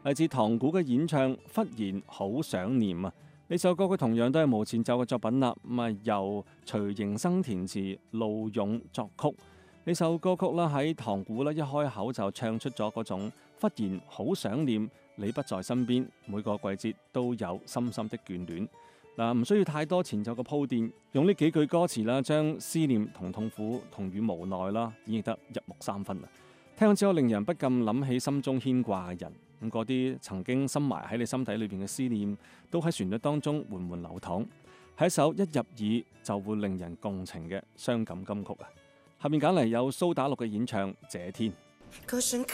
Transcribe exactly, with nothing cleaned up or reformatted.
嚟自唐古嘅演唱《忽然好想念》啊！呢首歌佢同樣都係無前奏嘅作品啦，咁啊由徐迎生填詞，陸勇作曲。呢首歌曲啦喺唐古啦一開口就唱出咗嗰種忽然好想念你不在身邊，每個季節都有深深的眷戀。嗱，唔需要太多前奏嘅鋪墊，用呢幾句歌詞啦，將思念同痛苦同與無奈啦演繹得入木三分啊！聽咗之後令人不禁諗起心中牽掛嘅人，咁嗰啲曾經深埋喺你心底裏邊嘅思念，都喺旋律當中緩緩流淌，係一首一入耳就會令人共情嘅傷感金曲啊！下面揀嚟有蘇打綠嘅演唱《這天》。 高聲